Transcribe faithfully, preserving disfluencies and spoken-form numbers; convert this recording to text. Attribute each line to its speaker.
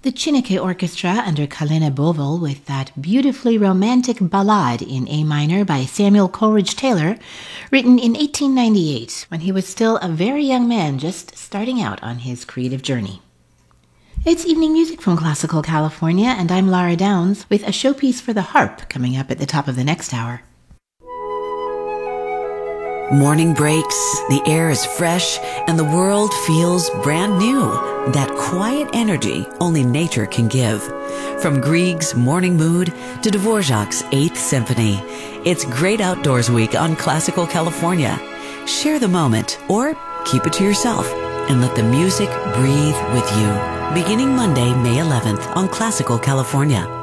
Speaker 1: The Chineke Orchestra under Kalina Bovel with that beautifully romantic ballade in A minor by Samuel Coleridge Taylor, written in eighteen ninety-eight, when he was still a very young man just starting out on his creative journey. It's evening music from Classical California, and I'm Lara Downs with a showpiece for the harp coming up at the top of the next hour.
Speaker 2: Morning breaks, the air is fresh, and the world feels brand new. That quiet energy only nature can give. From Grieg's Morning Mood to Dvorak's Eighth Symphony, it's Great Outdoors Week on Classical California. Share the moment or keep it to yourself and let the music breathe with you. Beginning Monday, May eleventh on Classical California.